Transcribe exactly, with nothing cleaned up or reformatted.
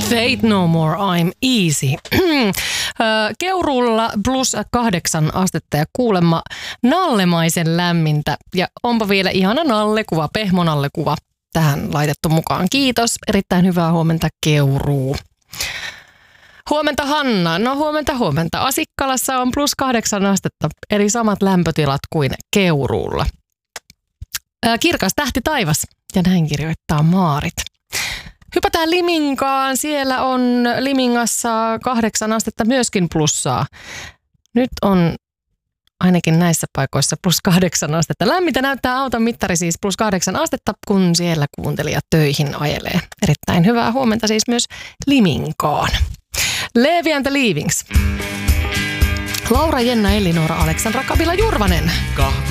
Fate No More, I'm Easy. Keuruulla plus kahdeksan astetta ja kuulemma nallemaisen lämmintä. Ja onpa vielä ihana nallekuva, pehmonallekuva tähän laitettu mukaan. Kiitos, erittäin hyvää huomenta Keuruu. Huomenta Hanna. No huomenta huomenta. Asikkalassa on plus kahdeksan astetta, eli samat lämpötilat kuin Keuruulla. Ää, kirkas tähti taivas, ja näin kirjoittaa Maarit. Hypätään Liminkaan. Siellä on Limingassa kahdeksan astetta myöskin plussaa. Nyt on ainakin näissä paikoissa plus kahdeksan astetta. Lämmintä näyttää auton mittari siis plus kahdeksan astetta, kun siellä kuuntelija töihin ajelee. Erittäin hyvää huomenta siis myös Liminkaan. Levi and the Leavings. Laura, Jenna, Elinora, Aleksandra, Kabila, Jurvanen. Kahvi.